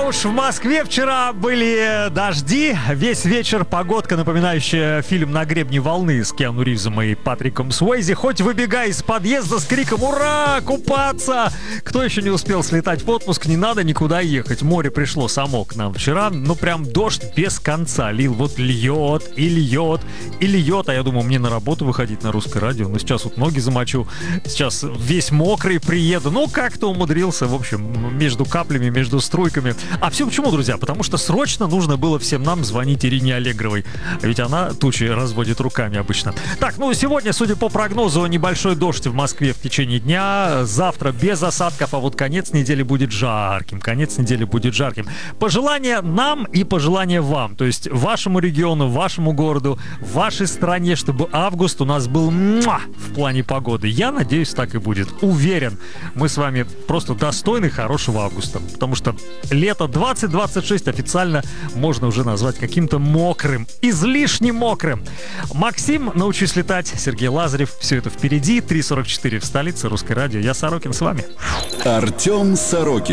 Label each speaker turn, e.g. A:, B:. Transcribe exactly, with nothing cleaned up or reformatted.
A: уж в Москве вчера были дожди. Весь вечер погодка, напоминающая фильм «На гребне волны» с Киану Ривзом и Патриком Суэйзи. Хоть выбегай из подъезда с криком «Ура! Купаться!». Кто еще не успел слетать в отпуск, не надо никуда ехать. Море пришло само к нам вчера. Ну прям дождь без конца лил. Вот льет и льет и льет. А я думаю, мне на работу выходить на русское радио. Ну сейчас вот ноги замочу. Сейчас весь мокрый приеду. Ну как-то умудрился. В общем, между каплями, между струйками. А все почему, друзья? Потому что срочно нужно было всем нам звонить Ирине Аллегровой. Ведь она тучи разводит руками обычно. Так, ну сегодня, судя по прогнозу, небольшой дождь в Москве в течение дня. Завтра без осадков, а вот конец недели будет жарким. Конец недели будет жарким. Пожелания нам и пожелания вам. То есть вашему региону, вашему городу, вашей стране, чтобы август у нас был муа, в плане погоды. Я надеюсь, так и будет. Уверен, мы с вами просто достойны хорошего августа. Потому что лето двадцать двадцать шесть официально можно уже назвать каким-то мокрым, излишне мокрым. Максим, научусь летать, Сергей Лазарев, все это впереди. три сорок четыре в столице, Русское радио. Я Сорокин с вами.
B: Артем Сорокин.